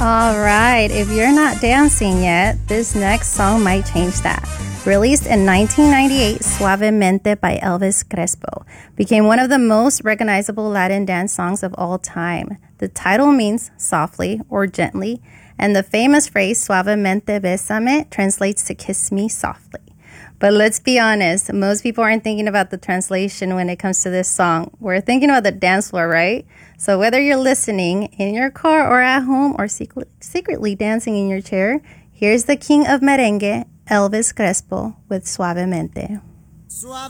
All right, if you're not dancing yet, this next song might change that. Released in 1998, Suavemente by Elvis Crespo became one of the most recognizable Latin dance songs of all time. The title means softly or gently, and the famous phrase Suavemente bésame translates to kiss me softly. But let's be honest, most people aren't thinking about the translation when it comes to this song. We're thinking about the dance floor, right? So whether you're listening in your car or at home or secretly dancing in your chair, here's the king of merengue, Elvis Crespo, with Suavemente. Suavemente